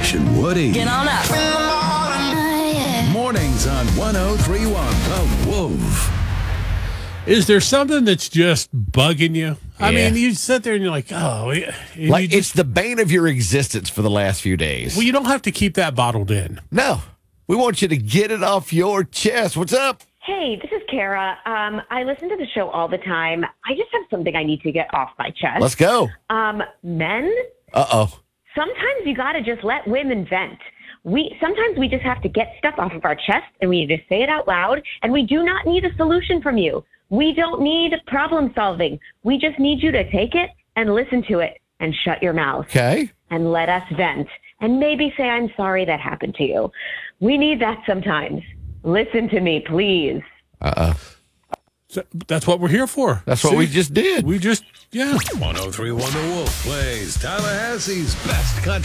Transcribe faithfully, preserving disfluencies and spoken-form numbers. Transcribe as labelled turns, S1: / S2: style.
S1: Ash and Woody.
S2: Get on up.
S1: Mornings on one oh three point one The Wolf.
S3: Is there something that's just bugging you? I
S4: Yeah.
S3: mean, you sit there and you're like, oh. and
S4: Like
S3: you just-
S4: it's the bane of your existence for the last few days.
S3: well, you don't have to keep that bottled in.
S4: no, we want you to get it off your chest. What's up?
S5: Hey, this is Kara. Um, I listen to the show all the time. I just have something I need to get off my chest.
S4: Let's go.
S5: Um, men,
S4: Uh-oh.
S5: sometimes you got to just let women vent. We sometimes we just have to get stuff off of our chest and we need to say it out loud. And we do not need a solution from you. We don't need problem solving. We just need you to take it and listen to it and shut your mouth
S4: Okay.
S5: and let us vent and maybe say, I'm sorry that happened to you. We need that sometimes. Listen to me, please.
S4: Uh-oh.
S3: So that's what we're here for.
S4: That's what
S3: See?
S4: we just did.
S3: We just, yeah.
S1: one oh three point one The Wolf plays Tallahassee's best country.